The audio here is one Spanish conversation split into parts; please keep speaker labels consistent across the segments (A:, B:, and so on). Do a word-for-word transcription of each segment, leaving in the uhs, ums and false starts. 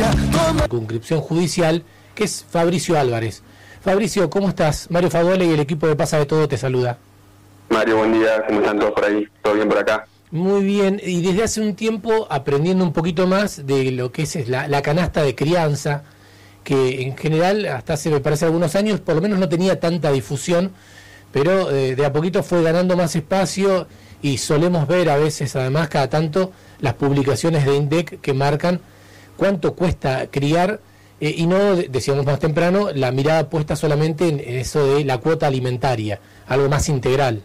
A: circunscripción judicial, que es Fabricio Álvarez. Fabricio, ¿cómo estás? Mario Favole y el equipo de Pasa de Todo te saluda.
B: Mario, buen día, ¿cómo están todos por ahí? ¿Todo bien por acá?
A: Muy bien, y desde hace un tiempo aprendiendo un poquito más de lo que es la, la canasta de crianza, que en general hasta hace, me parece, algunos años, por lo menos no tenía tanta difusión, pero eh, de a poquito fue ganando más espacio y solemos ver a veces, además, cada tanto, las publicaciones de INDEC que marcan cuánto cuesta criar, eh, y no, decíamos más temprano, la mirada puesta solamente en eso de la cuota alimentaria, algo más integral.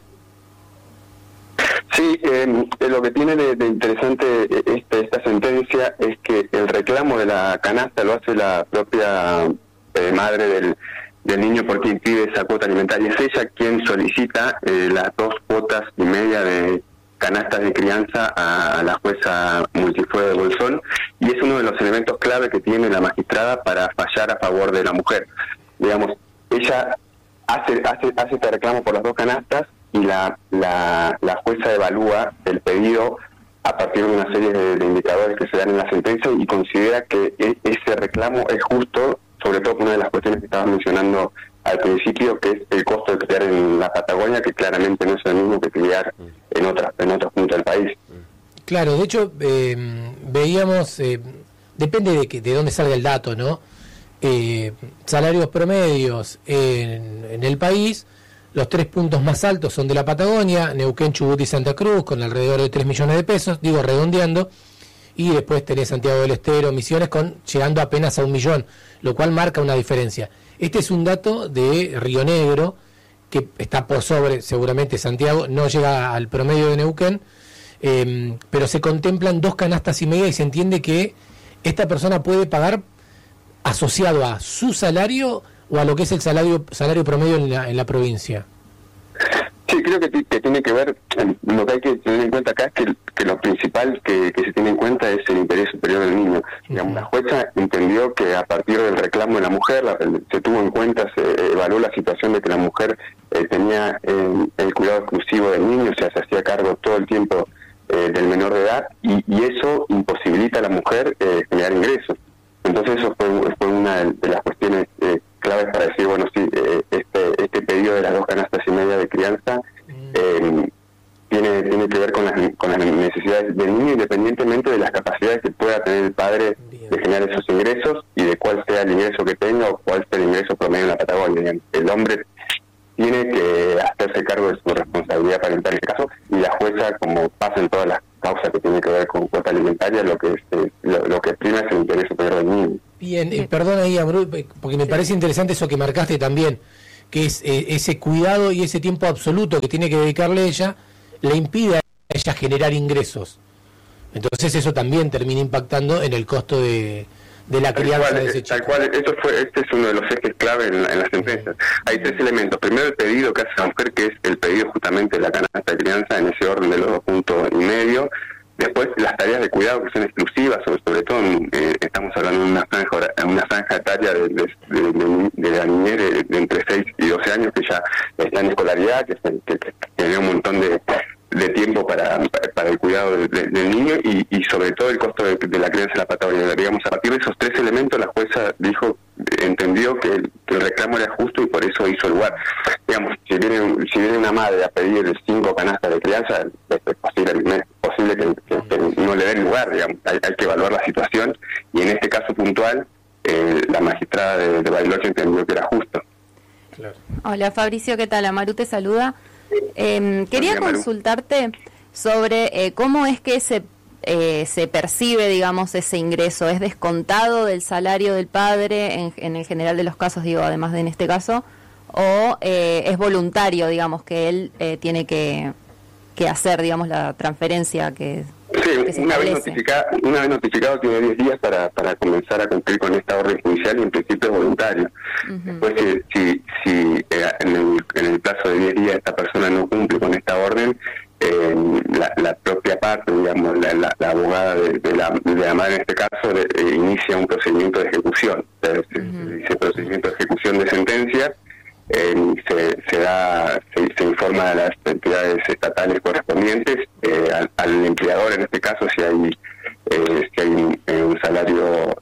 B: Sí, eh, lo que tiene de, de interesante este, esta sentencia es que el reclamo de la canasta lo hace la propia eh, madre del, del niño porque impide esa cuota alimentaria. Es ella quien solicita eh, las dos cuotas y media de canastas de crianza a, a la jueza Multifuego de Bolsón, y es uno de los elementos clave que tiene la magistrada para fallar a favor de la mujer. Digamos, ella hace, hace, hace este reclamo por las dos canastas, y la, la, la jueza evalúa el pedido a partir de una serie de, de indicadores que se dan en la sentencia y considera que e, ese reclamo es justo, sobre todo por una de las cuestiones que estaba mencionando al principio, que es el costo de criar en la Patagonia, que claramente no es el mismo que criar en otras en otros puntos del país.
A: Claro, de hecho, eh, veíamos, eh, depende de, que, de dónde salga el dato, ¿no? Eh, salarios promedios en, en el país. Los tres puntos más altos son de la Patagonia, Neuquén, Chubut y Santa Cruz, con alrededor de tres millones de pesos, digo redondeando, y después tenés Santiago del Estero, Misiones, con llegando apenas a un millón, lo cual marca una diferencia. Este es un dato de Río Negro, que está por sobre, seguramente Santiago, no llega al promedio de Neuquén, eh, pero se contemplan dos canastas y media y se entiende que esta persona puede pagar asociado a su salario o a lo que es el salario salario promedio en la, en la provincia.
B: Sí, creo que, que tiene que ver, lo que hay que tener en cuenta acá es que, que lo principal que, que se tiene en cuenta es el interés superior del niño. Uh-huh. Digamos, la jueza entendió que a partir del reclamo de la mujer, la, se tuvo en cuenta, se evaluó la situación de que la mujer eh, tenía eh, el cuidado exclusivo del niño, o sea, se hacía cargo todo el tiempo eh, del menor de edad, y, y eso imposibilita a la mujer eh, generar ingresos. Entonces eso fue, fue una de las cuestiones eh, claves para decir, bueno, sí, eh, este este pedido de las dos canastas y media de crianza eh, tiene tiene que ver con las, con las necesidades del niño, independientemente de las capacidades que pueda tener el padre de generar esos ingresos y de cuál sea el ingreso que tenga o cuál sea el ingreso promedio en la Patagonia. Digamos. El hombre tiene que hacerse cargo de su responsabilidad parental en este caso, y la jueza, como pasa en todas las causas que tienen que ver con cuota alimentaria, lo que es, eh, lo, lo que prima es el interés superior del niño.
A: Bien, eh, perdón ahí, Amru, porque me parece interesante eso que marcaste también, que es eh, ese cuidado y ese tiempo absoluto que tiene que dedicarle ella, le impide a ella generar ingresos. Entonces eso también termina impactando en el costo de, de la crianza
B: tal cual,
A: de ese chico.
B: Tal cual, esto fue, este es uno de los ejes clave en, en las sentencias. Hay tres elementos. Primero, el pedido que hace la mujer, que es el pedido justamente de la canasta de crianza, en ese orden de los dos puntos y medio. Después, las tareas de cuidado que son exclusivas, sobre, sobre todo eh, estamos hablando de una franja, una franja etaria de, de, de, de, de la niñez de, de entre seis y doce años, que ya está en escolaridad, que, que, que tiene un montón de, de tiempo para, para el cuidado de, de, del niño, y, y sobre todo el costo de, de la crianza en la Patagonia. Digamos, a partir de esos tres elementos, la jueza dijo, entendió que el, que el reclamo era justo y por eso hizo el lugar. Digamos, si viene, si viene una madre a pedir cinco canastas de crianza, es posible, es posible que, que, que no le den lugar, digamos. Hay, hay que evaluar la situación, y en este caso puntual, eh, la magistrada de, de Bariloche entendió que era justo.
C: Claro. Hola Fabricio, ¿qué tal? Amaru te saluda. Eh, quería día, consultarte sobre eh, cómo es que se eh, se percibe, digamos, ese ingreso. ¿Es descontado del salario del padre en, en el general de los casos, digo, además de en este caso, o eh, es voluntario, digamos, que él eh, tiene que, que hacer, digamos, la transferencia que,
B: sí,
C: que se
B: una vez,
C: notificado,
B: una vez notificado tiene diez días para, para comenzar a cumplir con esta orden judicial, y en principio es voluntario. Uh-huh. Después, si, si, si eh, en, el, en el plazo de diez días esta persona no cumple con esta orden, eh, la, la propia parte, digamos, la, la, la abogada de, de, la, de la madre en este caso, de, eh, inicia un procedimiento de ejecución. O sea, uh-huh. se, se dice procedimiento de ejecución de sentencia. Eh, se, se da se, se informa a las entidades estatales correspondientes, eh, al, al empleador en este caso, si hay eh, si hay un, eh, un salario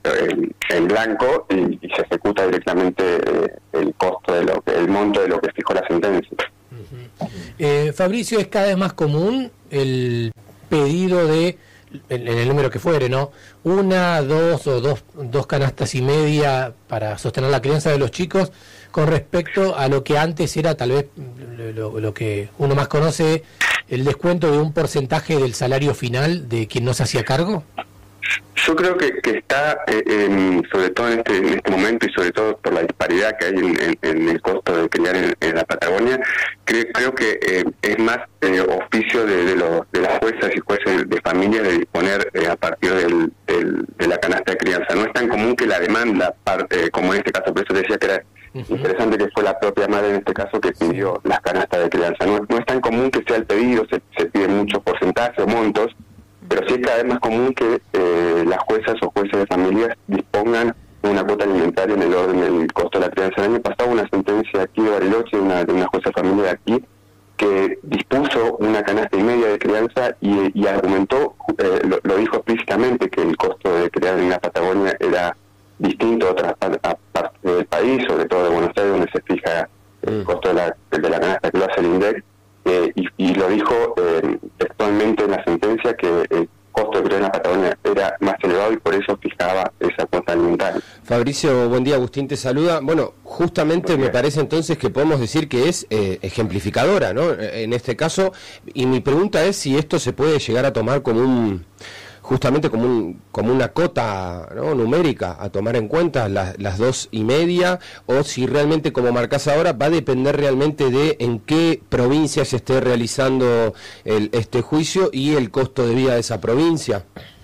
B: en, en blanco y, y se ejecuta directamente eh, el costo de lo que, el monto de lo que fijó la sentencia.
A: Uh-huh. eh, Fabricio, es cada vez más común el pedido de, en, en el número que fuere, ¿no? Una, dos o dos, dos canastas y media para sostener la crianza de los chicos, con respecto a lo que antes era tal vez lo, lo que uno más conoce, el descuento de un porcentaje del salario final de quien no se hacía cargo.
B: Yo creo que, que está, eh, en, sobre todo en este, en este momento y sobre todo por la disparidad que hay en, en, en el costo de criar en, en la Patagonia, creo, creo que eh, es más eh, oficio de, de, los, de las juezas y jueces de familia de disponer eh, a partir del, del, de la canasta de crianza. No es tan común que la demanda, parte, como en este caso, por eso decía que era uh-huh. interesante que fue la propia madre en este caso que pidió las canastas de crianza. No, no es tan común que sea el pedido, se, se piden muchos porcentajes o montos, pero sí es cada vez más común que eh, las juezas o jueces de familias dispongan de una cuota alimentaria en el orden del costo de la crianza. El año pasado una sentencia aquí de Bariloche, una, de una jueza de familia de aquí, que dispuso una canasta y media de crianza y, y argumentó, eh, lo, lo dijo explícitamente, que el costo de criar en la Patagonia era distinto a otras partes del país, sobre todo de Buenos Aires, donde se fija el costo de la, de la canasta que lo hace el INDEC. Eh, y, y lo dijo eh, textualmente en la sentencia que el costo de criar en la Patagonia era más elevado y por eso fijaba esa cuota alimentaria.
D: Fabricio, buen día, Agustín te saluda. Bueno, justamente me parece entonces que podemos decir que es eh, ejemplificadora, ¿no? En este caso, y mi pregunta es si esto se puede llegar a tomar como un... justamente como un como una cota, ¿no?, numérica a tomar en cuenta, las, las dos y media, o si realmente, como marcás ahora, va a depender realmente de en qué provincia se esté realizando el, este juicio y el costo de vida de esa provincia.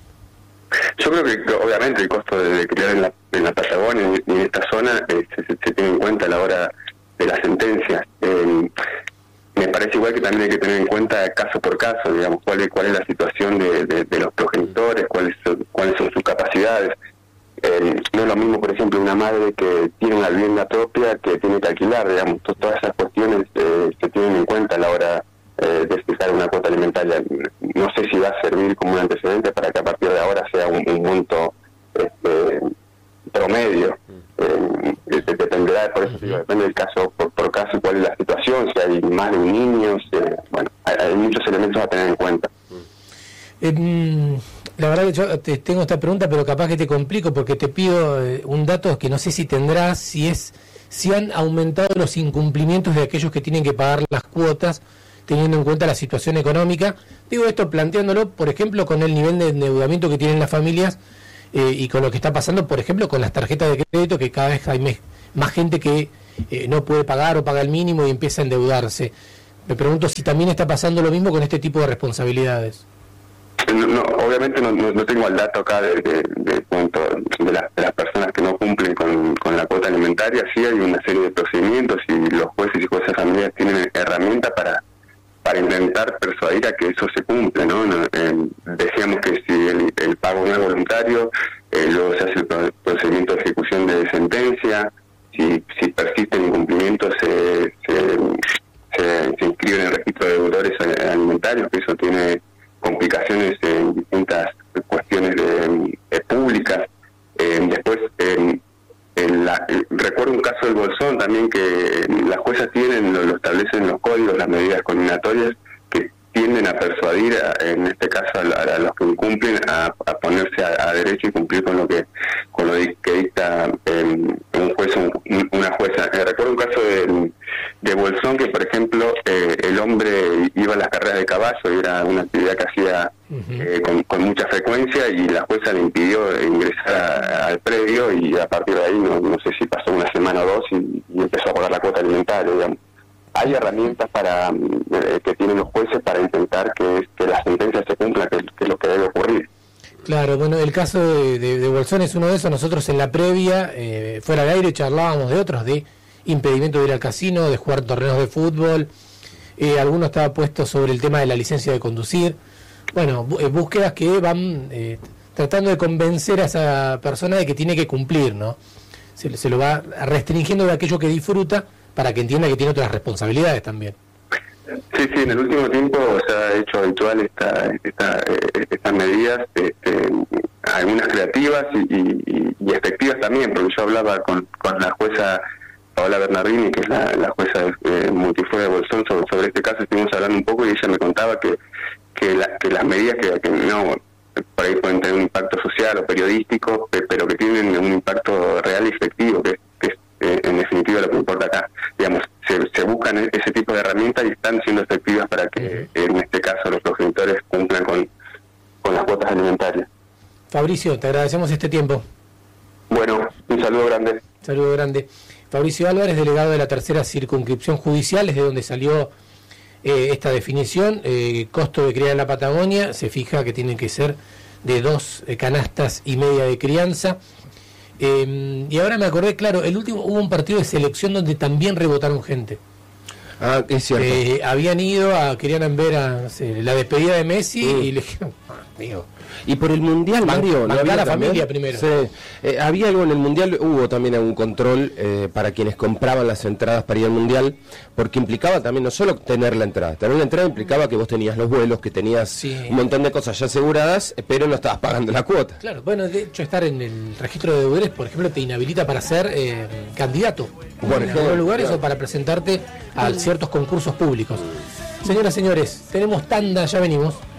B: Yo creo que obviamente el costo de, de criar en la, en la Patagonia y en esta zona eh, se, se tiene en cuenta a la hora de la sentencia. Eh, Me parece igual que también hay que tener en cuenta caso por caso, digamos, cuál es, cuál es la situación de, de, de los progenitores, cuáles son, cuáles son sus capacidades. Eh, no es lo mismo, por ejemplo, una madre que tiene una vivienda propia que tiene que alquilar, digamos, todas esas cuestiones eh, se tienen en cuenta a la hora eh, de fijar una cuota alimentaria. No sé si va a servir como un antecedente para que a partir de ahora sea un, un monto este, promedio. Eh, dependerá, por eso digo, depende del caso por, por caso, cuál es la situación, si hay más de un niño, si, bueno, hay, hay muchos elementos a tener en cuenta.
A: Eh, la verdad que yo te tengo esta pregunta, pero capaz que te complico porque te pido eh, un dato que no sé si tendrás, si es si han aumentado los incumplimientos de aquellos que tienen que pagar las cuotas, teniendo en cuenta la situación económica. Digo esto planteándolo, por ejemplo, con el nivel de endeudamiento que tienen las familias. Eh, y con lo que está pasando, por ejemplo, con las tarjetas de crédito, que cada vez hay me, más gente que eh, no puede pagar o paga el mínimo y empieza a endeudarse. Me pregunto si también está pasando lo mismo con este tipo de responsabilidades.
B: No, no, obviamente no, no, no tengo el dato acá de, de, de, cuánto, de, la, de las personas que no cumplen con, con la cuota alimentaria. Sí hay una serie de procedimientos y los jueces y jueces de familias tienen herramientas para para intentar persuadir a que eso se cumple, ¿no? Eh, decíamos que si el, el pago no es voluntario, eh, luego se hace el procedimiento de ejecución de sentencia, si, si persisten incumplimientos se, se, se, se inscribe en el registro de deudores alimentarios, que eso tiene complicaciones en distintas cuestiones de, de públicas. Eh, después, eh, En la, recuerdo un caso del Bolsón también que las juezas tienen, lo, lo establecen en los códigos, las medidas conminatorias que tienden a persuadir, a, en este caso a, a, a los que incumplen, a, a ponerse a, a derecho y cumplir con lo que con lo que dicta eh, un juez, un, una jueza. Eh, recuerdo un caso de, de Bolsón que, por ejemplo, eh, el hombre iba a las carreras de caballo y era una actividad que hacía eh, con, con mucha frecuencia y la jueza le impidió ingresar a, al predio y a partir de ahí no, no sé si pasó una semana o dos y, y empezó a pagar la cuota alimentaria, digamos. Hay herramientas para eh, que tienen los jueces para intentar que, que las sentencias se cumplan, que, que es lo que debe ocurrir.
A: Claro, bueno, el caso de, de, de Bolsón es uno de esos. Nosotros en la previa, eh, fuera de aire, charlábamos de otros, de impedimento de ir al casino, de jugar torneos de fútbol. Eh, alguno estaba puesto sobre el tema de la licencia de conducir. Bueno, bu- búsquedas que van eh, tratando de convencer a esa persona de que tiene que cumplir, ¿no? Se, se lo va restringiendo de aquello que disfruta para que entienda que tiene otras responsabilidades también.
B: Sí, sí, en el último tiempo se ha hecho habitual esta, esta, eh, estas medidas, este, algunas creativas y, y, y efectivas también, porque yo hablaba con, con la jueza Paola Bernardini, que es la, la jueza eh, multifuera de Bolsón, sobre, sobre este caso estuvimos hablando un poco y ella me contaba que, que, la, que las medidas que, que no por ahí pueden tener un impacto social o periodístico, pero que tienen un impacto real y efectivo, que, que es eh, en definitiva lo que importa acá. Digamos, se, se buscan ese tipo de herramientas y están siendo efectivas para que en este caso los progenitores cumplan con, con las cuotas alimentarias.
A: Fabricio, te agradecemos este tiempo.
B: Bueno, un saludo grande.
A: Saludo grande. Fabricio Álvarez, delegado de la tercera circunscripción judicial, es de donde salió eh, esta definición. Eh, costo de criar en la Patagonia, se fija que tienen que ser de dos eh, canastas y media de crianza. Eh, y ahora me acordé, claro, el último hubo un partido de selección donde también rebotaron gente.
D: Ah, es cierto.
A: Eh, habían ido a, querían ver a, no sé, la despedida de Messi mm. y le dijeron, ah, digo,
D: y por el Mundial, Mario,
A: ¿no había la familia primero?
D: Sí. Eh, había algo en el Mundial, hubo también algún control eh, para quienes compraban las entradas para ir al Mundial, porque implicaba también no solo tener la entrada, tener la entrada implicaba que vos tenías los vuelos, que tenías sí. un montón de cosas ya aseguradas, pero no estabas pagando la cuota.
A: Claro, bueno, de hecho estar en el registro de deudores, por ejemplo, te inhabilita para ser eh, candidato por en ejemplo, algunos lugares claro. o para presentarte a ciertos concursos públicos. Señoras y señores, tenemos tanda, ya venimos.